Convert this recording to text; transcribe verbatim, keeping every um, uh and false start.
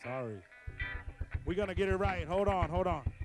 Sorry. We're going to get it right. Hold on, hold on.